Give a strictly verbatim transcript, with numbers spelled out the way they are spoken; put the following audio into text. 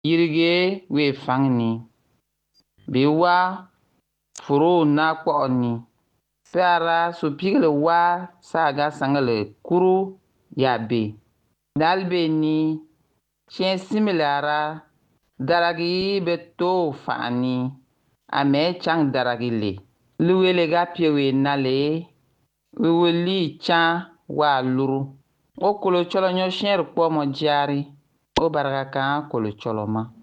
yirige we fangni. Be wa furu na kpɔ'ni. Piara su pigle wa saga sangale kuru ya be. Dalbe ni chen similara daragi beto fa'ni ame chang daragi le. Luwele ga piewe nale weweli chan wa luru. O kolo cholo nyo shen rukpo mo jari. O baraga kan kolo cholo ma.